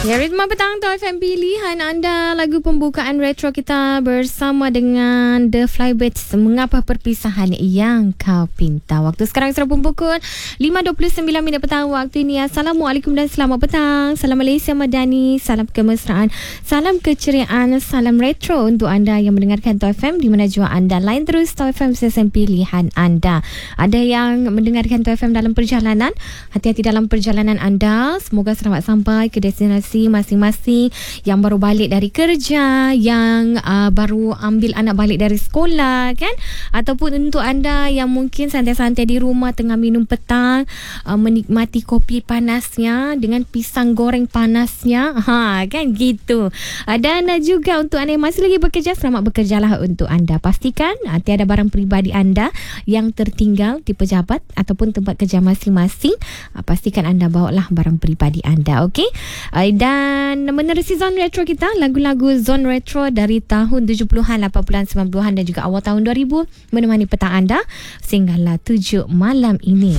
Ya, Ritma Petang Tau FM, pilihan anda lagu pembukaan retro kita bersama dengan The Flybirds. Mengapa perpisahan yang kau pinta? Waktu sekarang sudah pukul 5.29 minit petang waktu ini. Assalamualaikum dan selamat petang. Salam Malaysia Madani, salam kemesraan, salam keceriaan, salam retro untuk anda yang mendengarkan Tau FM di mana jua anda. Lain terus Tau FM, sesen pilihan anda. Ada yang mendengarkan Tau FM dalam perjalanan, hati-hati dalam perjalanan anda. Semoga selamat sampai ke destinasi masing-masing. Yang baru balik dari kerja, yang baru ambil anak balik dari sekolah, kan? Ataupun untuk anda yang mungkin santai-santai di rumah tengah minum petang, menikmati kopi panasnya dengan pisang goreng panasnya, kan gitu. Dan juga untuk anda yang masih lagi bekerja, selamat bekerjalah untuk anda. Pastikan tiada barang peribadi anda yang tertinggal di pejabat ataupun tempat kerja masing-masing. Pastikan anda bawalah barang peribadi anda, okey? Dan menerusi zon retro kita, lagu-lagu zon retro dari tahun 70-an, 80-an, 90-an dan juga awal tahun 2000 menemani petang anda sehinggalah 7 malam ini.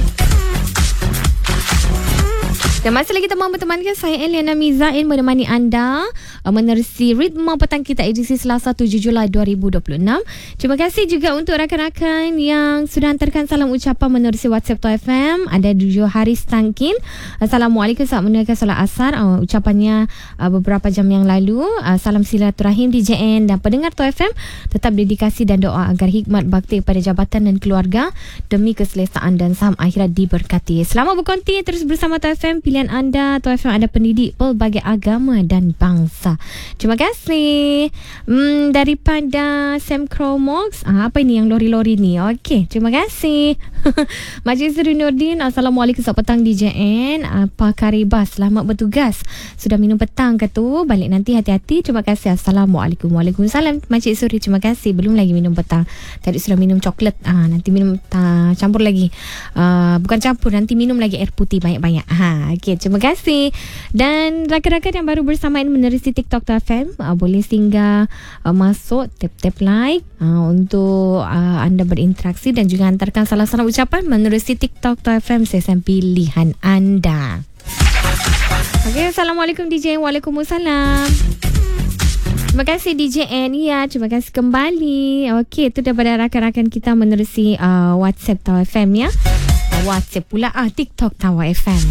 Dan masih lagi kita mahu bertemankan, saya Eliana Mizain menemani anda menerusi Ritma Petang kita edisi Selasa 7 Julai 2026. Terima kasih juga untuk rakan-rakan yang sudah hantarkan salam ucapan menerusi WhatsApp Tau FM. Ada Dujo Haris Tangkin. Assalamualaikum, saat menunaikan solat asar. Ucapannya beberapa jam yang lalu. Salam silaturahim DJN dan pendengar Tau FM. Tetap dedikasi dan doa agar hikmat bakti pada jabatan dan keluarga demi keselesaan dan saham akhirat diberkati. Selamat berkonti terus bersama Tau FM. Pilihan anda, Tau FM ada pendidik pelbagai agama dan bangsa. Terima kasih. Daripada Sam Cromox, apa ini yang lori-lori ni? Okey, terima kasih. Majlis Seri Nordin, Assalamualaikum, selamat petang DJN. Apa karibah, selamat bertugas. Sudah minum petang ke tu? Balik nanti hati-hati. Terima kasih. Assalamualaikum. Waalaikumsalam. Majlis Suri, terima kasih. Belum lagi minum petang. Tadi sudah minum coklat. Nanti minum campur lagi. Bukan campur, nanti minum lagi air putih banyak-banyak. Okey, terima kasih. Dan rakan-rakan yang baru bersamaan menerusi TikTok Tau FM, boleh singgah masuk, tap like untuk anda berinteraksi dan juga hantarkan salah-salah ucapan menerusi TikTok Tau FM, sesen pilihan anda. Okey, Assalamualaikum DJ. Waalaikumsalam. Terima kasih DJN. Ya, terima kasih kembali. Okey, itu daripada rakan-rakan kita menerusi WhatsApp Tau FM ya. WhatsApp pula TikTok Tau FM.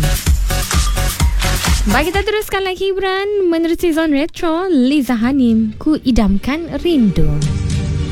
Baik, kita teruskan lagi hiburan menerusi zon retro. Liza Hanim, Ku Idamkan Rindu.